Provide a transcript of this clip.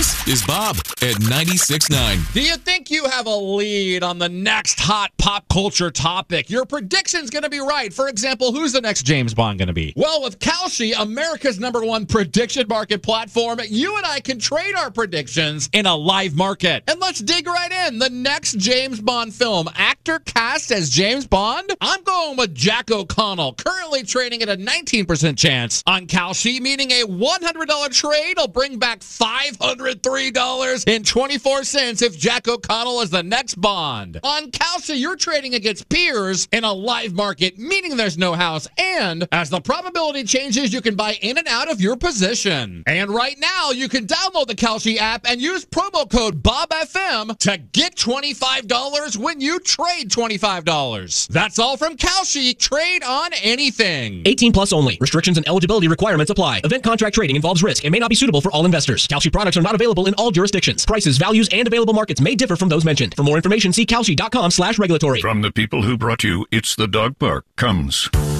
This is Bob at 96.9. Do you think you have a lead on the next hot pop culture topic? Your prediction's going to be right. For example, who's the next James Bond going to be? Well, with Kalshi, America's #1 prediction market platform, you and I can trade our predictions in a live market. And let's dig right in. The next James Bond film, actor cast as James Bond? I'm going with Jack O'Connell, currently trading at a 19% chance on Kalshi, meaning a $100 trade will bring back $503.24 if Jack O'Connell is the next Bond. On Kalshi, you're trading against peers in a live market, meaning there's no house, and as the probability changes, you can buy in and out of your position. And right now, you can download the Kalshi app and use promo code BOBFM to get $25 when you trade $25. That's all from Kalshi. Trade on anything. 18 plus only. Restrictions and eligibility requirements apply. Event contract trading involves risk and may not be suitable for all investors. Kalshi products are not available in all jurisdictions. Prices, values, and available markets may differ from those mentioned. For more information, see Kalshi.com/regulatory. From the people who brought you It's the Dog Park comes